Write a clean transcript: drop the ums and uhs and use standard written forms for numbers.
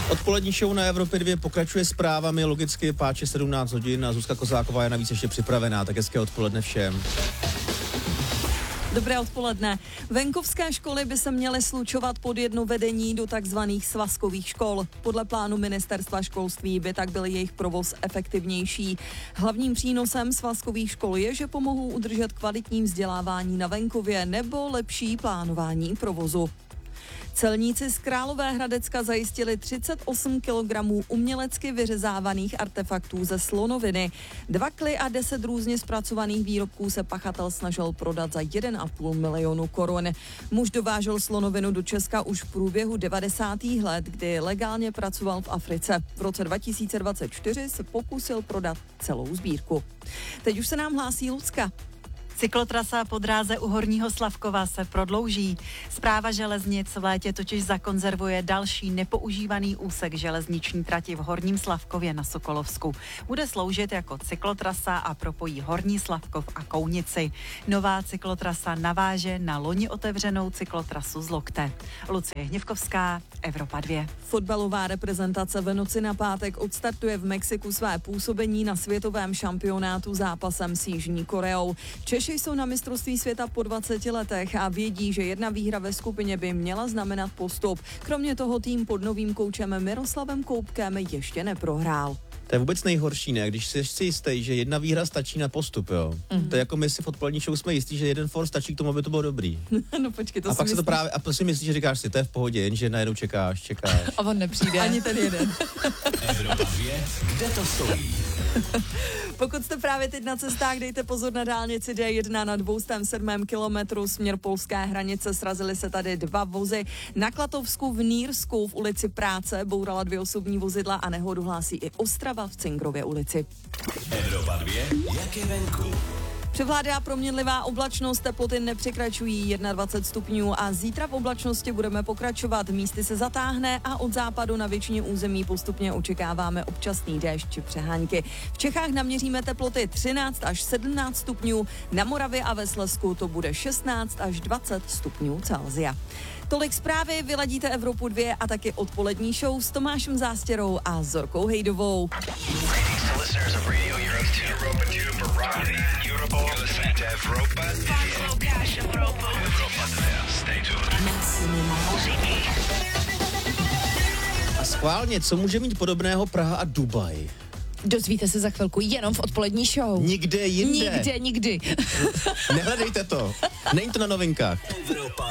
Odpolední show na Evropě 2 pokračuje zprávami, logicky páče 17 hodin a Zuzka Kozáková je navíc ještě připravená, tak hezké odpoledne všem. Dobré odpoledne. Venkovské školy by se měly slučovat pod jedno vedení do takzvaných svazkových škol. Podle plánu ministerstva školství by tak byl jejich provoz efektivnější. Hlavním přínosem svazkových škol je, že pomohou udržet kvalitní vzdělávání na venkově nebo lepší plánování provozu. Celníci z Královéhradecka zajistili 38 kg umělecky vyřezávaných artefaktů ze slonoviny. 2 kly a 10 různě zpracovaných výrobků se pachatel snažil prodat za 1,5 milionu korun. Muž dovážel slonovinu do Česka už v průběhu 90. let, kdy legálně pracoval v Africe. V roce 2024 se pokusil prodat celou sbírku. Teď už se nám hlásí Lucka. Cyklotrasa po dráze u Horního Slavkova se prodlouží. Správa železnic v létě totiž zakonzervuje další nepoužívaný úsek železniční trati v Horním Slavkově na Sokolovsku. Bude sloužit jako cyklotrasa a propojí Horní Slavkov a Kounici. Nová cyklotrasa naváže na loni otevřenou cyklotrasu z Lokte. Lucie Hněvkovská, Evropa 2. Fotbalová reprezentace v noci na pátek odstartuje v Mexiku své působení na světovém šampionátu zápasem s Jižní Koreou. Češi jsou na mistrovství světa po 20 letech a vědí, že jedna výhra ve skupině by měla znamenat postup. Kromě toho tým pod novým koučem Miroslavem Koupkem ještě neprohrál. To je vůbec nejhorší, ne? Když jsi si jistý, že jedna výhra stačí na postup, jo. To je jako my si v odpolední show jsme jistí, že jeden for stačí k tomu, aby to bylo dobrý. No počkej, to a si pak myslíš? se to právě, a si myslíš, že říkáš si, to je v pohodě, jenže najednou čekáš. A on nepřijde. Ani ten jeden. Evropa 2, kde to stojí? Pokud jste právě teď na cestách, dejte pozor na dálnici D1 na 207. kilometru směr polské hranice. Srazily se tady 2 vozy. Na Klatovsku v Nýrsku v ulici Práce bourala 2 osobní vozidla a nehodu hlásí i Ostrava v Cingrově ulici. Evropa 2, jak je venku? Převládá proměnlivá oblačnost, teploty nepřekračují 21 stupňů a zítra v oblačnosti budeme pokračovat. Místy se zatáhne a od západu na většině území postupně očekáváme občasný déšť či přehánky. V Čechách naměříme teploty 13 až 17 stupňů, na Moravě a ve Slezsku to bude 16 až 20 stupňů Celsia. Tolik zprávy, vyladíte Evropu 2 a taky odpolední show s Tomášem Zástěrou a Zorkou Hejdovou. A schválně, co může mít podobného Praha a Dubaj? Dozvíte se za chvilku jenom v odpolední show. Nikde jinde. Nikdy. Nehledejte to. Není to na novinkách. Evropa